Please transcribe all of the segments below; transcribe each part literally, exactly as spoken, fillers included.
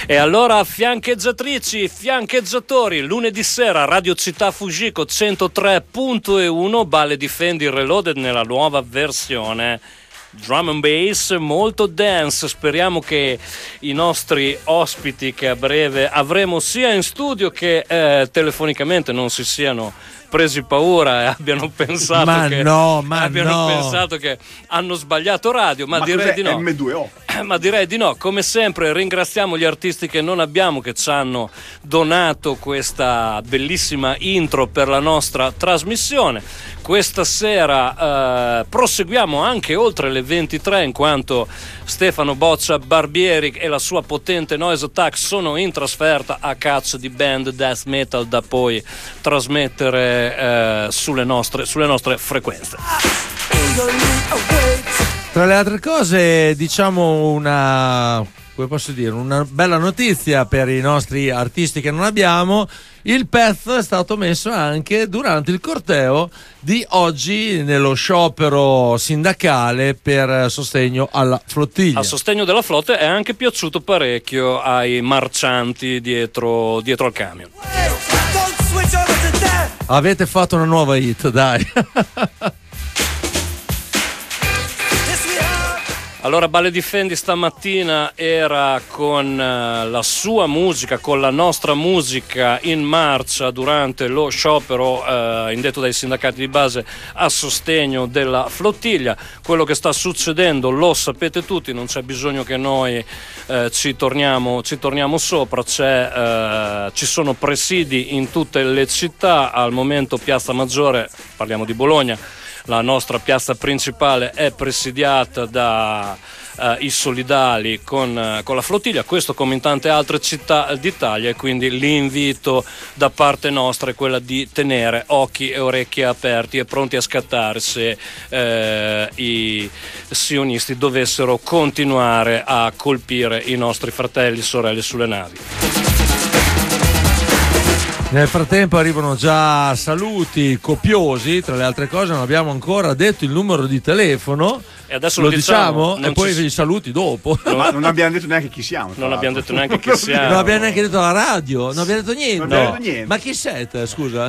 E allora fiancheggiatrici, fiancheggiatori, lunedì sera Radio Città Fujiko centotré punto uno, Balle Difendi Reloaded nella nuova versione drum and bass, molto dance. Speriamo che i nostri ospiti che a breve avremo sia in studio che eh, telefonicamente non si siano presi paura e abbiano pensato ma che no, ma abbiano no. pensato che hanno sbagliato radio, ma, ma direi di no. M due O? Ma direi di no. Come sempre ringraziamo gli artisti che non abbiamo, che ci hanno donato questa bellissima intro per la nostra trasmissione. Questa sera eh, proseguiamo anche oltre le ventitré, in quanto Stefano Boccia Barbieri e la sua potente Noise Attack sono in trasferta a cazzo di band death metal da poi trasmettere eh, sulle nostre, sulle nostre frequenze. Tra le altre cose, diciamo una, come posso dire, una bella notizia per i nostri artisti che non abbiamo. Il pezzo è stato messo anche durante il corteo di oggi nello sciopero sindacale per sostegno alla flottiglia. A sostegno della flotta è anche piaciuto parecchio ai marcianti dietro, dietro al camion. Avete fatto una nuova hit, dai. Allora, Balle Difendi stamattina era con uh, la sua musica, con la nostra musica in marcia durante lo sciopero uh, indetto dai sindacati di base a sostegno della flottiglia. Quello che sta succedendo lo sapete tutti, non c'è bisogno che noi uh, ci, torniamo, ci torniamo sopra. C'è, uh, ci sono presidi in tutte le città. Al momento Piazza Maggiore, parliamo di Bologna, la nostra piazza principale è presidiata da uh, i solidali con, uh, con la flottiglia, questo come in tante altre città d'Italia, e quindi l'invito da parte nostra è quella di tenere occhi e orecchie aperti e pronti a scattare se uh, i sionisti dovessero continuare a colpire i nostri fratelli e sorelle sulle navi. Nel frattempo arrivano già saluti copiosi, tra le altre cose non abbiamo ancora detto il numero di telefono. E adesso lo lo diciamo, diciamo e poi ci... i saluti dopo. Ma non abbiamo detto neanche chi siamo. Non abbiamo detto neanche chi siamo. Non abbiamo neanche detto la radio, non abbiamo detto niente. Non abbiamo detto niente. Ma chi siete, scusa?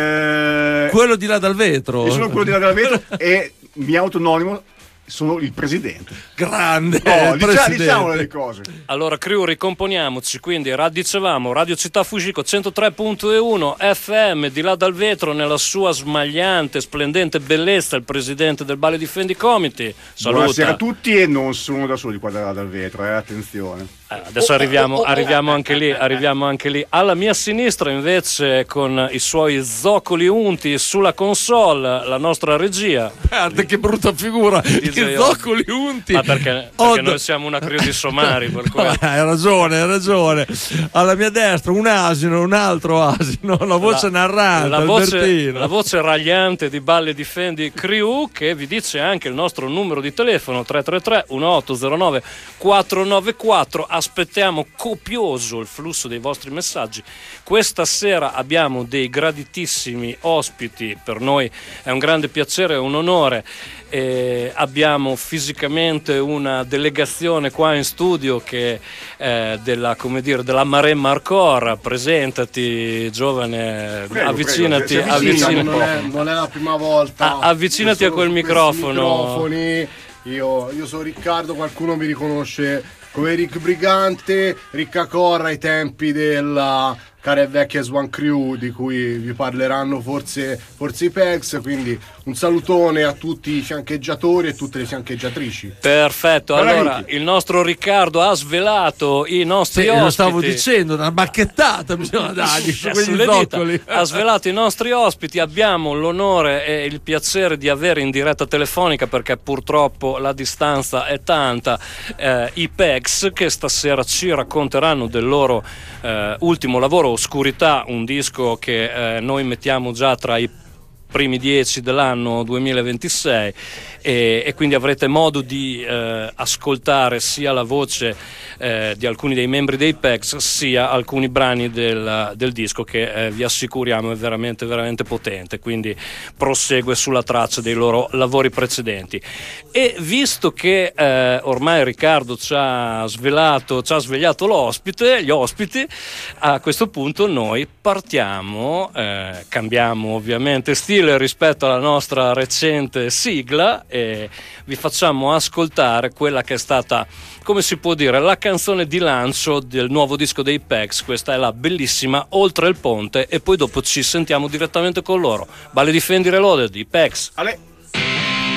Eh... Quello di là dal vetro. Io sono quello di là dal vetro e mi autonomimo sono il presidente. Grande, oh, presidente. Diciamo le cose. Allora, crew, ricomponiamoci. Quindi dicevamo Radio Città Fujiko centotré punto uno F M, di là dal vetro, nella sua smagliante, splendente bellezza, il presidente del Balle Difendi Committee. Saluta. Buonasera a tutti, e non sono da soli qua da, dal vetro, eh, attenzione. Eh, adesso arriviamo, arriviamo anche lì, arriviamo anche lì. Alla mia sinistra invece, con i suoi zoccoli unti sulla console, la nostra regia. Guarda che brutta figura, che zoccoli unti. Ma perché, perché noi siamo una crew di somari, per cui... Hai ragione, hai ragione. Alla mia destra un asino, un altro asino, la voce la, narrante, la voce, Albertino. la voce ragliante di Balle Difendi Crew, che vi dice anche il nostro numero di telefono tre tre tre uno otto zero nove quattro nove quattro. Aspettiamo copioso il flusso dei vostri messaggi. Questa sera abbiamo dei graditissimi ospiti, per noi è un grande piacere e un onore. Eh, abbiamo fisicamente una delegazione qua in studio che eh, della, come dire, della Maremma Hardcore. Presentati, giovane, prego, avvicinati, prego, avvicinati. Non è, non è la prima volta. Ah, avvicinati a quel microfono. Microfoni. Io, io sono Riccardo, qualcuno mi riconosce come Rick Brigante, Ricca Corra ai tempi della care e vecchia Swan Crew, di cui vi parleranno forse, forse i Pegs. Quindi un salutone a tutti i fiancheggiatori e tutte le fiancheggiatrici. Perfetto, Braviti. allora il nostro Riccardo ha svelato i nostri Sì, ospiti. lo stavo dicendo, una bacchettata bisogna dargli su quegli Sulle dita. zoccoli. Ha svelato i nostri ospiti. Abbiamo l'onore e il piacere di avere in diretta telefonica, perché purtroppo la distanza è tanta, eh, i Pegs, che stasera ci racconteranno del loro eh, ultimo lavoro, Oscurità, un disco che eh, noi mettiamo già tra i primi dieci dell'anno duemilaventisei, e, e quindi avrete modo di eh, ascoltare sia la voce eh, di alcuni dei membri dei P E X sia alcuni brani del, del disco che eh, vi assicuriamo è veramente veramente potente, quindi prosegue sulla traccia dei loro lavori precedenti. E visto che eh, ormai Riccardo ci ha svelato, ci ha svegliato l'ospite, gli ospiti, a questo punto noi partiamo, eh, cambiamo ovviamente stile rispetto alla nostra recente sigla e vi facciamo ascoltare quella che è stata, come si può dire, la canzone di lancio del nuovo disco dei P E X. Questa è la bellissima Oltre il ponte, e poi dopo ci sentiamo direttamente con loro. Vale Difendi Reloaded, i P E X. Ale.